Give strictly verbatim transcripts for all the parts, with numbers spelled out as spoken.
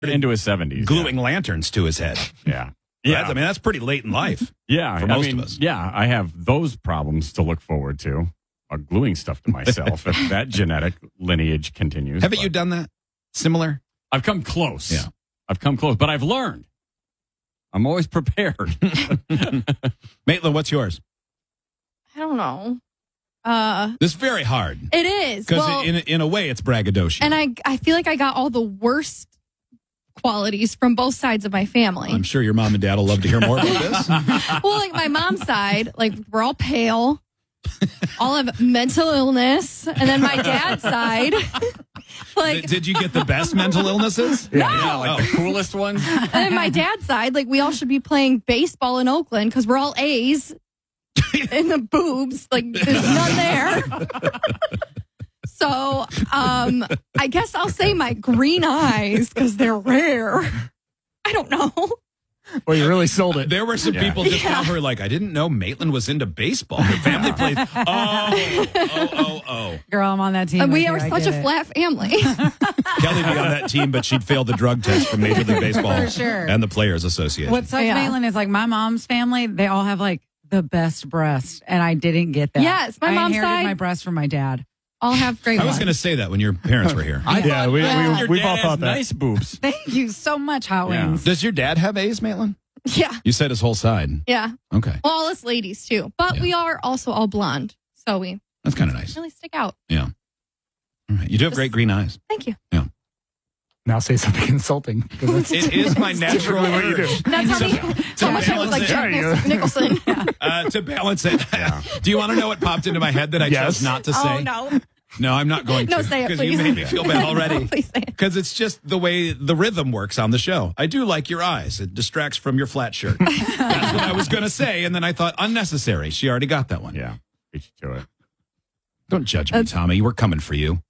into his seventies. Gluing yeah. lanterns to his head. Yeah. Yeah. Yeah. That's, I mean, that's pretty late in life. Yeah. For I most mean, of us. Yeah. I have those problems to look forward to. Uh, gluing stuff to myself if that genetic lineage continues. Haven't but you done that? Similar? I've come close. Yeah. I've come close, but I've learned. I'm always prepared. Maitland, what's yours? I don't know. Uh, This is very hard. it is. Because Well, in, in a way, it's braggadocio. and I, I feel like I got all the worst qualities from both sides of my family. I'm sure your mom and dad will love to hear more about this. Well, like my mom's side, like we're all pale, all have mental illness, and then my dad's side, like, Did you get the best mental illnesses? Yeah, yeah, like the coolest ones. and then my dad's side, like we all should be playing baseball in Oakland because we're all A's in the boobs, like there's none there. So, um, I guess I'll say my green eyes because they're rare. I don't know. Well, you really sold it. There were some Yeah. people just Yeah. now who were like, I didn't know Maitland was into baseball. Her family plays. Oh, oh, oh, oh. Girl, I'm on that team. And we with are you. I such get a it. flat family. Kelly be on that team, but she'd failed the drug test from Major League Baseball For sure. and the Players Association. What sucks, Yeah. Maitland, is like my mom's family, they all have like the best breasts, and I didn't get that. Yes, my I mom's inherited side- my breast from my dad. All have great I was ones. going to say that when your parents were here. yeah, we, Yeah. we, Your we've dad all has thought that. nice boobs. Thank you so much, Hot Yeah. Wings. Does your dad have A's, Maitland? Yeah, You said his whole side. yeah. Okay. Well, all us ladies too, but Yeah. we are also all blonde, so we That's kind of nice. really stick out. Yeah. All right. You do have great green eyes. Thank you. Now say something insulting. 'cause that's- It is my natural what you do. urge. That's how, To- me, to how much I balance look like it. Jack There you Nich- Nicholson. Uh, to balance it. Do you want to know what popped into my head that I Yes. chose not to say? Oh no! No, I'm not going to. No, say it, Because you please. made me feel bad already. Please say it. Because it's just the way the rhythm works on the show. I do like your eyes. It distracts from your flat shirt. That's what I was going to say. And then I thought, unnecessary. She already got that one. Yeah. Beat you to it. Don't judge me, Tommy. We're coming for you.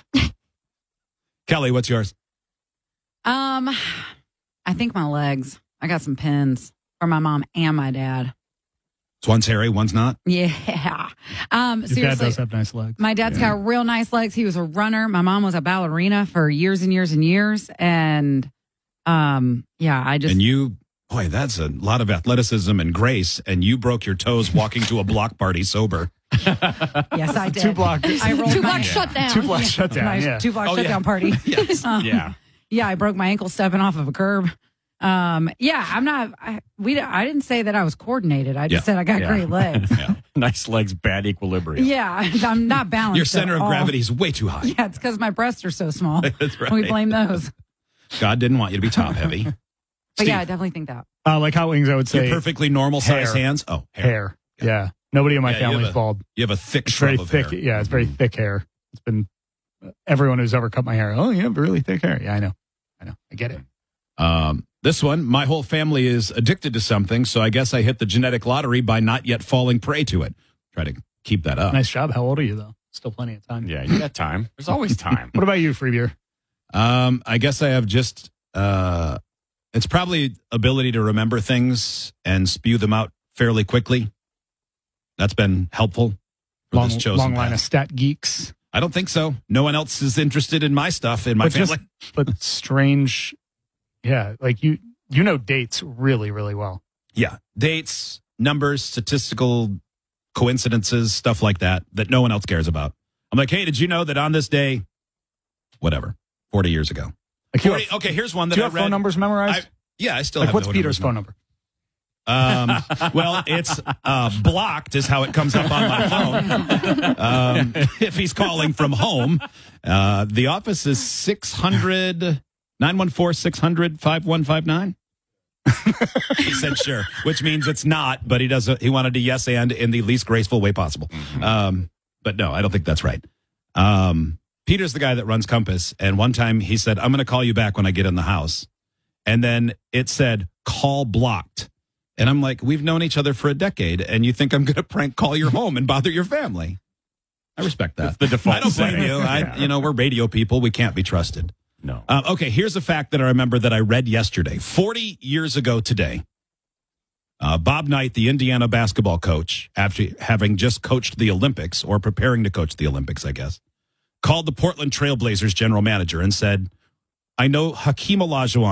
Kelly, what's yours? Um, I think my legs. I got some pins for my mom and my dad. So one's hairy, one's not. Yeah. Um, Your dad seriously. does have nice legs. My dad's got real nice legs. He was a runner. My mom was a ballerina for years and years and years. And um, yeah, I just And you, boy, that's a lot of athleticism and grace. And you broke your toes walking to a block party sober. yes, I did. Two block, I rolled Two my, block shutdown. two block shutdown. my Yeah. two block Oh, shutdown yeah. party. Yes. Um, Yeah. Yeah, I broke my ankle stepping off of a curb. Um, yeah, I'm not. I, we. I didn't say that I was coordinated. I just Yeah. said I got Yeah. great legs. Yeah. Nice legs, bad equilibrium. Yeah, I'm not balanced. Your center at of all. gravity is way too high. Yeah, it's because my breasts are so small. That's right. We blame those. God didn't want you to be top heavy. But Steve, yeah, I definitely think that. Uh, like Hot Wings, I would your say perfectly normal size hair. hands. Oh, hair. hair. Yeah. Nobody in my Yeah, you family have is a- bald. You have a thick It's shrub very of thick. hair. Yeah, it's very thick hair. It's been everyone who's ever cut my hair. Oh, you have really thick hair. Yeah, I know. I know. I get it. Um, this one, my whole family is addicted to something, so I guess I hit the genetic lottery by not yet falling prey to it. Try to keep that up. Nice job. How old are you though? Still plenty of time. Yeah, you got time. There's always time. What about you, Freebeer? Um, I guess I have just, uh, it's probably ability to remember things and spew them out fairly quickly. That's been helpful for Long, this chosen long line of path. stat geeks. I don't think so. No one else is interested in my stuff in my but family. Just, but strange. Yeah, like you, you know dates really, really well. Yeah. Dates, numbers, statistical coincidences, stuff like that, that no one else cares about. I'm like, hey, did you know that on this day, whatever, forty years ago? Like you forty, have, okay, here's one that do you I have read. phone numbers memorized? I, yeah, I still like have what's the Peter's phone numbers. number? Um, well, it's uh, blocked is how it comes up on my phone. Um, if he's calling from home, uh, the office is six hundred, nine one four, six hundred, five one five nine. He said sure, which means it's not, but he doesn't. He wanted to yes and in the least graceful way possible. Um, but no, I don't think that's right. Um, Peter's the guy that runs Compass, and one time he said, "I'm going to call you back when I get in the house," and then it said "call blocked," and I'm like, "We've known each other for a decade, and you think I'm going to prank call your home and bother your family?" I respect that. It's the default I don't blame setting. you. I, Yeah. you know, we're radio people. We can't be trusted. No. Um, okay, here's a fact that I remember that I read yesterday. forty years ago today, uh, Bob Knight, the Indiana basketball coach, after having just coached the Olympics, or preparing to coach the Olympics, I guess, called the Portland Trailblazers general manager and said, I know Hakeem Olajuwon